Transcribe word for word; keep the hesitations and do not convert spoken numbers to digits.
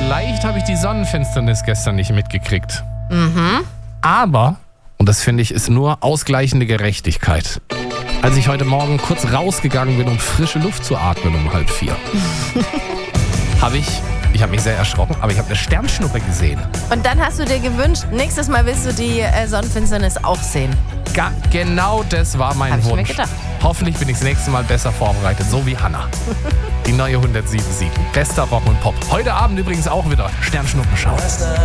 vielleicht habe ich die Sonnenfinsternis gestern nicht mitgekriegt. Mhm. Aber, und das finde ich, ist nur ausgleichende Gerechtigkeit. Als ich heute Morgen kurz rausgegangen bin, um frische Luft zu atmen um halb vier, habe ich, ich habe mich sehr erschrocken, aber ich habe eine Sternschnuppe gesehen. Und dann hast du dir gewünscht, nächstes Mal willst du die äh, Sonnenfinsternis auch sehen. Ga, genau das war mein Hab ich mir Wunsch. gedacht. Hoffentlich bin ich das nächste Mal besser vorbereitet, so wie Hannah. Die neue hundertsieben sieben. Bester Rock und Pop. Heute Abend übrigens auch wieder Sternschnuppenschau.